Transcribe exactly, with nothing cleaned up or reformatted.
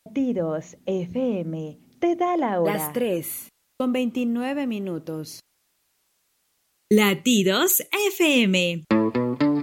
Latidos F M te da la Las hora. tres, con veintinueve minutos. Latidos F M.